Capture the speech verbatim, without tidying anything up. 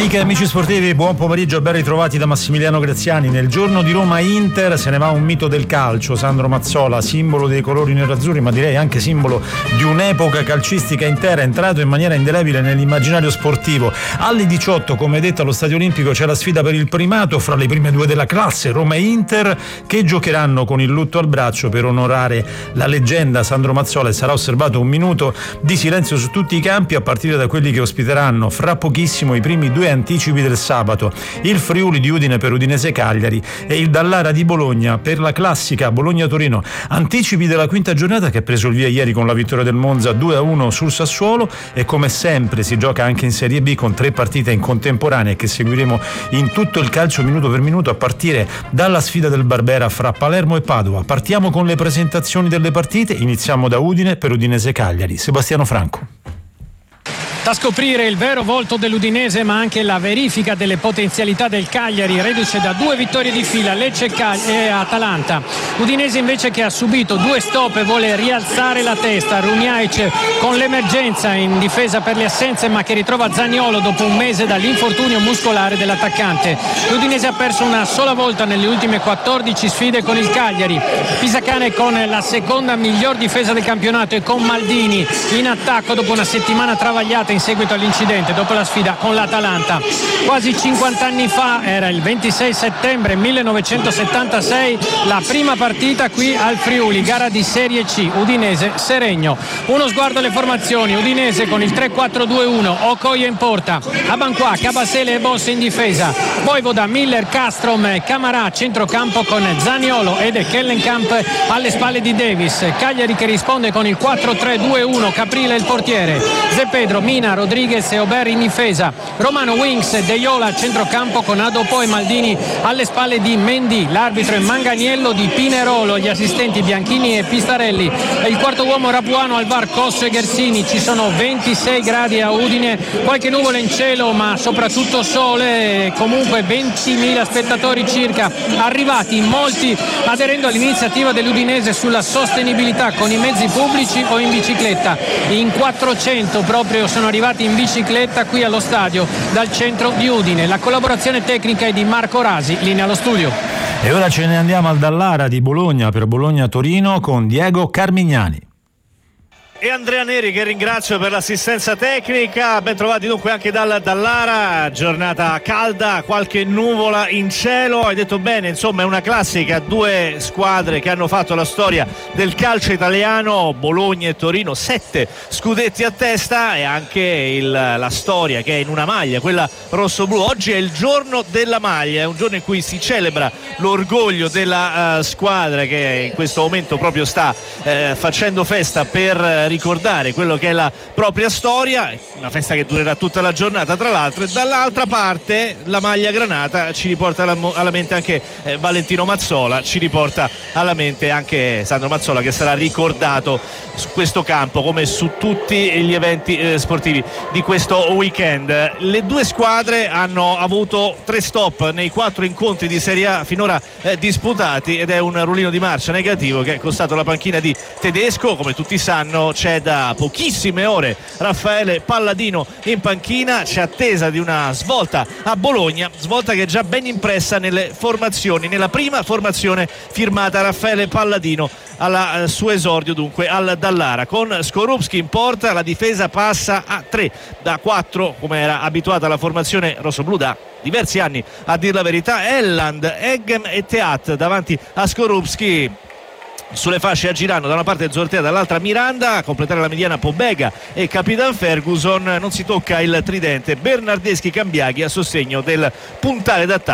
Amiche e amici sportivi, buon pomeriggio e ben ritrovati da Massimiliano Graziani. Nel giorno di Roma-Inter se ne va un mito del calcio, Sandro Mazzola, simbolo dei colori nerazzurri, ma direi anche simbolo di un'epoca calcistica intera, entrato in maniera indelebile nell'immaginario sportivo. Alle diciotto, come detto, allo Stadio Olimpico c'è la sfida per il primato fra le prime due della classe, Roma e Inter, che giocheranno con il lutto al braccio per onorare la leggenda Sandro Mazzola, e sarà osservato un minuto di silenzio su tutti i campi, a partire da quelli che ospiteranno fra pochissimo i primi due anticipi del sabato, il Friuli di Udine per Udinese Cagliari e il Dallara di Bologna per la classica Bologna-Torino. Anticipi della quinta giornata che ha preso il via ieri con la vittoria del Monza due a uno sul Sassuolo, e come sempre si gioca anche in Serie B con tre partite in contemporanea che seguiremo in tutto il calcio minuto per minuto, a partire dalla sfida del Barbera fra Palermo e Padova. Partiamo con le presentazioni delle partite, iniziamo da Udine per Udinese Cagliari. Sebastiano Franco. Da scoprire il vero volto dell'Udinese, ma anche la verifica delle potenzialità del Cagliari, reduce da due vittorie di fila, Lecce e Atalanta. Udinese invece che ha subito due stop e vuole rialzare la testa. Runjaic con l'emergenza in difesa per le assenze, ma che ritrova Zaniolo dopo un mese dall'infortunio muscolare dell'attaccante. L'Udinese ha perso una sola volta nelle ultime quattordici sfide con il Cagliari. Pisacane con la seconda miglior difesa del campionato e con Maldini in attacco dopo una settimana travagliata in seguito all'incidente dopo la sfida con l'Atalanta. Quasi cinquanta anni fa, era il ventisei settembre millenovecentosettantasei, la prima partita qui al Friuli, gara di Serie C, Udinese Seregno. Uno sguardo alle formazioni: Udinese con il tre quattro due uno, Okoye in porta, Abanqua, Cabasele e Boss in difesa, Voivoda, Miller, Castrom e Camarà a centrocampo con Zaniolo ed Kellenkamp alle spalle di Davis. Cagliari che risponde con il quattro tre due uno, Caprile il portiere, De Pedro, Mina, Rodriguez e Ober in difesa, Romano, Wings, De Iola a centrocampo con Adopo e Maldini alle spalle di Mendy. L'arbitro è Manganiello di Pinerolo, gli assistenti Bianchini e Pistarelli e il quarto uomo Rapuano al V A R Cosso e Ghersini. Ci sono ventisei gradi a Udine, qualche nuvola in cielo ma soprattutto sole, comunque ventimila spettatori circa arrivati, molti aderendo all'iniziativa dell'Udinese sulla sostenibilità con i mezzi pubblici o in bicicletta. In quattrocento proprio sono arrivati in bicicletta qui allo stadio dal centro di Udine. La collaborazione tecnica è di Marco Rasi, linea allo studio. E ora ce ne andiamo al Dallara di Bologna per Bologna-Torino con Diego Carmignani e Andrea Neri, che ringrazio per l'assistenza tecnica. Ben trovati dunque anche dal Dallara, giornata calda, qualche nuvola in cielo, hai detto bene, insomma è una classica, due squadre che hanno fatto la storia del calcio italiano, Bologna e Torino, sette scudetti a testa, e anche il, la storia che è in una maglia, quella rosso-blu. Oggi è il giorno della maglia, è un giorno in cui si celebra l'orgoglio della uh, squadra che in questo momento proprio sta uh, facendo festa per ricordare quello che è la propria storia, una festa che durerà tutta la giornata tra l'altro. E dall'altra parte la maglia granata ci riporta alla, alla mente anche eh, Valentino Mazzola, ci riporta alla mente anche Sandro Mazzola, che sarà ricordato su questo campo come su tutti gli eventi eh, sportivi di questo weekend. Le due squadre hanno avuto tre stop nei quattro incontri di Serie A finora eh, disputati, ed è un rullino di marcia negativo che è costato la panchina di Tedesco. Come tutti sanno, c'è da pochissime ore Raffaele Palladino in panchina, c'è attesa di una svolta a Bologna, svolta che è già ben impressa nelle formazioni, nella prima formazione firmata Raffaele Palladino al suo esordio dunque al Dallara. Con Skorupski in porta la difesa passa a tre da quattro come era abituata la formazione rossoblu da diversi anni, a dir la verità. Elland, Eggem e Teat davanti a Skorupski. Sulle fasce agiranno da una parte Zortea, dall'altra Miranda, a completare la mediana Pobega e Capitan Ferguson. Non si tocca il tridente Bernardeschi Cambiaghi a sostegno del puntale d'attacco